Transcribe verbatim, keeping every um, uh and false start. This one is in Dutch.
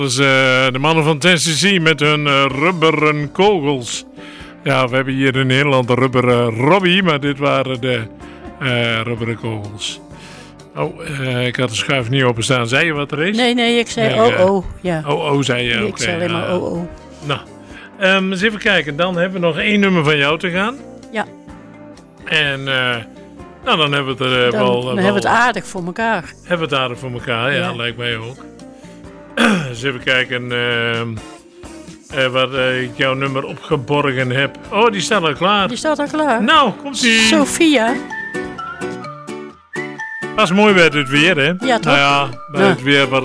Dus uh, de mannen van Tennessee met hun uh, rubberen kogels. Ja, we hebben hier in Nederland de rubberen Robbie, maar dit waren de uh, rubberen kogels. Oh, uh, ik had de schuif niet openstaan. Zei je wat er is? Nee, nee, ik zei nee, oh, uh, oh. Ja. Oh, oh, zei je. Ik Okay, zei alleen maar uh, oh, oh. Nou, um, eens even kijken. Dan hebben we nog één nummer van jou te gaan. Ja. En uh, nou, dan hebben we het er uh, dan, wel... Dan wel, hebben we het aardig voor elkaar. Hebben we het aardig voor elkaar, ja, ja. Lijkt mij ook. Eens even kijken uh, uh, waar uh, ik jouw nummer opgeborgen heb. Oh, die staat al klaar. Die staat al klaar. Nou, komt-ie. Sophia. Pas mooi bij het weer, hè? Ja, toch? Nou ja, bij ja. het weer wat